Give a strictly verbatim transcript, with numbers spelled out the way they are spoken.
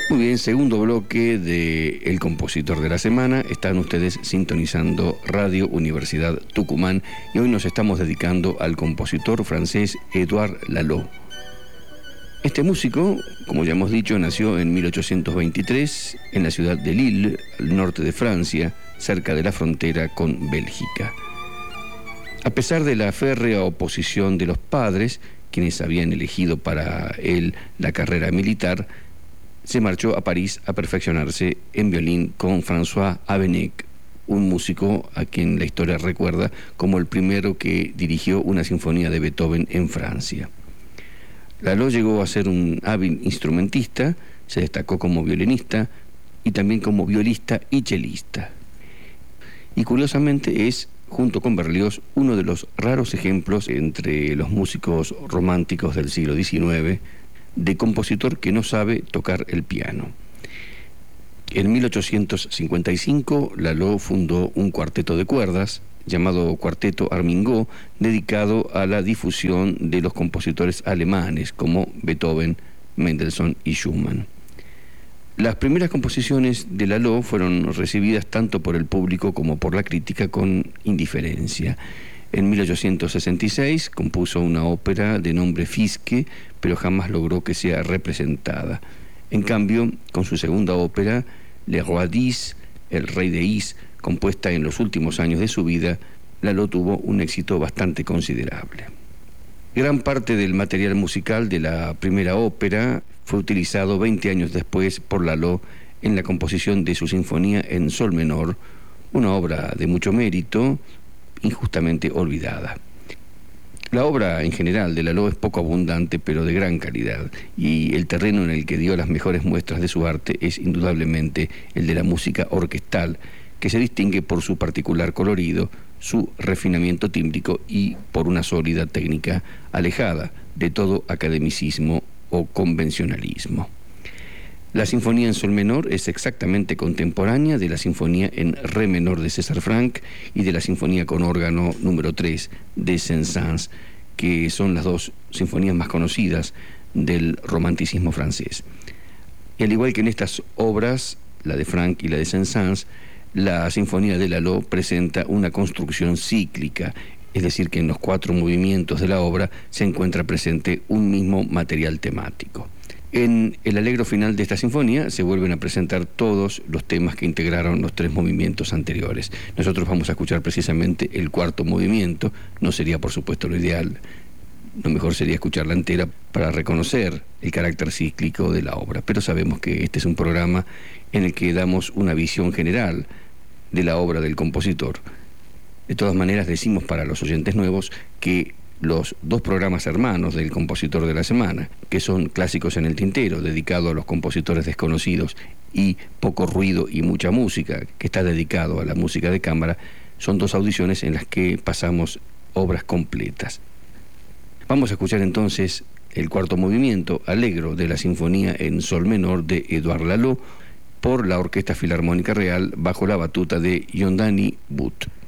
Muy bien, segundo bloque de El Compositor de la Semana. Están ustedes sintonizando Radio Universidad Tucumán y hoy nos estamos dedicando al compositor francés Édouard Lalo. Este músico, como ya hemos dicho, nació en mil ochocientos veintitrés en la ciudad de Lille, al norte de Francia, cerca de la frontera con Bélgica. A pesar de la férrea oposición de los padres, quienes habían elegido para él la carrera militar, se marchó a París a perfeccionarse en violín con François Avenecq, un músico a quien la historia recuerda como el primero que dirigió una sinfonía de Beethoven en Francia. Lalo llegó a ser un hábil instrumentista, se destacó como violinista y también como violista y chelista. Y curiosamente es, junto con Berlioz, uno de los raros ejemplos entre los músicos románticos del siglo diecinueve de compositor que no sabe tocar el piano. En mil ochocientos cincuenta y cinco, Lalo fundó un cuarteto de cuerdas llamado Cuarteto Armingot, dedicado a la difusión de los compositores alemanes como Beethoven, Mendelssohn y Schumann. Las primeras composiciones de Lalo fueron recibidas tanto por el público como por la crítica con indiferencia. En mil ochocientos sesenta y seis compuso una ópera de nombre Fiske, pero jamás logró que sea representada. En cambio, con su segunda ópera, Le Roi d'Is, El Rey de Is, compuesta en los últimos años de su vida, Lalo tuvo un éxito bastante considerable. Gran parte del material musical de la primera ópera fue utilizado veinte años después por Lalo en la composición de su sinfonía en sol menor, una obra de mucho mérito, injustamente olvidada. La obra en general de Lalo es poco abundante, pero de gran calidad, y el terreno en el que dio las mejores muestras de su arte es indudablemente el de la música orquestal, que se distingue por su particular colorido, su refinamiento tímbrico y por una sólida técnica alejada de todo academicismo o convencionalismo. La sinfonía en sol menor es exactamente contemporánea de la sinfonía en re menor de César Franck y de la sinfonía con órgano número tres de Saint-Saëns, que son las dos sinfonías más conocidas del romanticismo francés. Y al igual que en estas obras, la de Franck y la de Saint-Saëns, la sinfonía de Lalo presenta una construcción cíclica, es decir, que en los cuatro movimientos de la obra se encuentra presente un mismo material temático. En el alegro final de esta sinfonía se vuelven a presentar todos los temas que integraron los tres movimientos anteriores. Nosotros vamos a escuchar precisamente el cuarto movimiento, no sería por supuesto lo ideal, lo mejor sería escucharla entera para reconocer el carácter cíclico de la obra, pero sabemos que este es un programa en el que damos una visión general de la obra del compositor. De todas maneras, decimos para los oyentes nuevos que los dos programas hermanos del Compositor de la Semana, que son Clásicos en el Tintero, dedicado a los compositores desconocidos, y Poco Ruido y Mucha Música, que está dedicado a la música de cámara, son dos audiciones en las que pasamos obras completas. Vamos a escuchar entonces el cuarto movimiento, Allegro, de la sinfonía en sol menor de Édouard Lalo, por la Orquesta Filarmónica Real bajo la batuta de Yondani But.